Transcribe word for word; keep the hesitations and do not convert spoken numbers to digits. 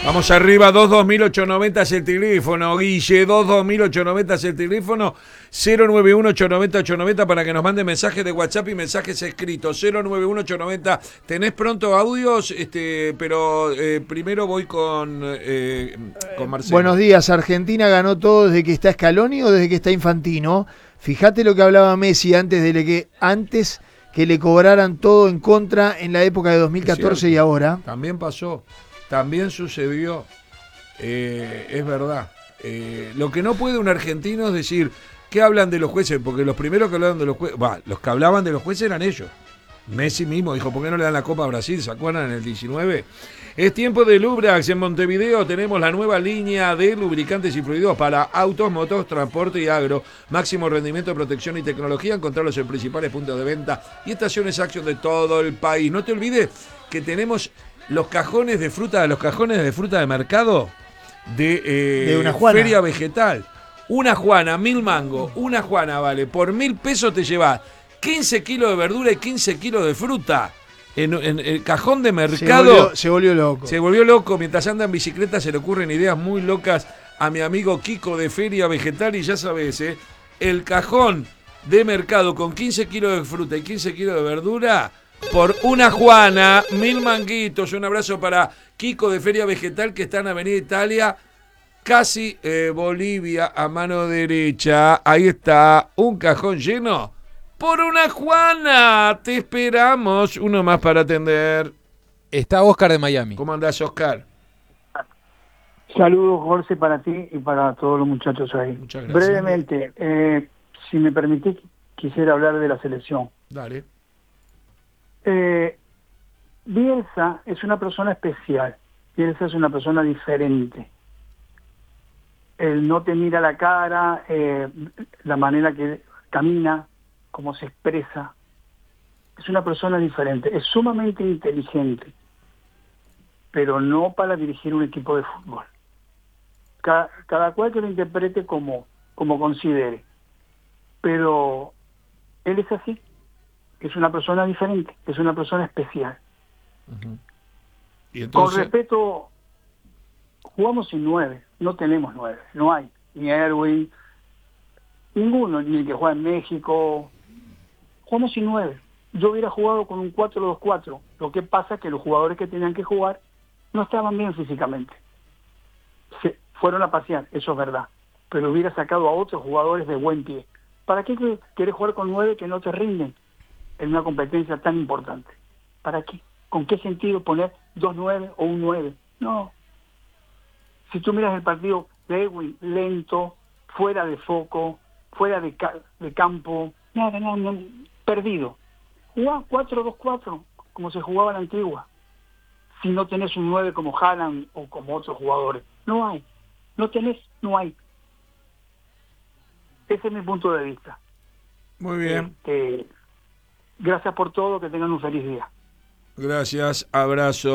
Vamos arriba, dos dos mil ochocientos noventa es el teléfono, Guille, dos dos mil ochocientos noventa es el teléfono, cero nueve uno ochocientos noventa ochocientos noventa para que nos manden mensajes de WhatsApp y mensajes escritos, cero nueve uno ochocientos noventa. ¿Tenés pronto audios? Este, pero eh, primero voy con, eh, con Marcelo. Buenos días, Argentina ganó todo desde que está Scaloni o desde que está Infantino. Fíjate lo que hablaba Messi antes de que, antes que le cobraran todo en contra en la época de dos mil catorce y ahora. También pasó. También sucedió, eh, es verdad. Eh, lo que no puede un argentino es decir, ¿qué hablan de los jueces? Porque los primeros que hablaban de los jueces, bah, los que hablaban de los jueces eran ellos. Messi mismo dijo, ¿por qué no le dan la Copa a Brasil? ¿Se acuerdan en el diecinueve? Es tiempo de Lubrax. En Montevideo tenemos la nueva línea de lubricantes y fluidos para autos, motos, transporte y agro. Máximo rendimiento, protección y tecnología. Encontrarlos en principales puntos de venta y estaciones Action de todo el país. No te olvides que tenemos los cajones de fruta, los cajones de fruta de mercado de, eh, de una Juana. Feria Vegetal. Una Juana, mil mango. Una Juana vale. Por mil pesos te llevas quince kilos de verdura y quince kilos de fruta. En, en el cajón de mercado. Se volvió, se volvió loco. Se volvió loco. Mientras anda en bicicleta se le ocurren ideas muy locas a mi amigo Kiko de Feria Vegetal. Y ya sabes, ¿eh? El cajón de mercado con quince kilos de fruta y quince kilos de verdura por una Juana, mil manguitos. Un abrazo para Kiko de Feria Vegetal, que está en Avenida Italia, casi eh, Bolivia, a mano derecha. Ahí está, un cajón lleno por una Juana. Te esperamos. Uno más para atender. Está Oscar de Miami. ¿Cómo andás, Oscar? Saludos, Jorge, para ti y para todos los muchachos ahí. Muchas gracias. Brevemente, eh, si me permitís, quisiera hablar de la selección. Dale. Eh, Bielsa es una persona especial. Bielsa es una persona diferente. Él no te mira la cara, eh, la manera que camina, cómo se expresa. Es una persona diferente. Es sumamente inteligente, pero no para dirigir un equipo de fútbol. Cada, cada cual que lo interprete como, como considere. Pero él es así. Es una persona diferente, es una persona especial. Uh-huh. ¿Y entonces? Con respeto, jugamos sin nueve, no tenemos nueve, no hay. Ni Erwin, ninguno, ni el que juega en México. Jugamos sin nueve. Yo hubiera jugado con un cuatro dos cuatro. Lo que pasa es que los jugadores que tenían que jugar no estaban bien físicamente. Se fueron a pasear, eso es verdad. Pero hubiera sacado a otros jugadores de buen pie. ¿Para qué querés jugar con nueve que no te rinden en una competencia tan importante? ¿Para qué? ¿Con qué sentido poner dos nueve o un nueve? No. Si tú miras el partido de Edwin, lento, fuera de foco, fuera de, ca- de campo, nada, nada, nada, perdido. Jugá cuatro dos cuatro, como se jugaba en la antigua. Si no tenés un nueve como Haaland o como otros jugadores. No hay. No tenés, no hay. Ese es mi punto de vista. Muy bien. Este, gracias por todo, que tengan un feliz día. Gracias, abrazo.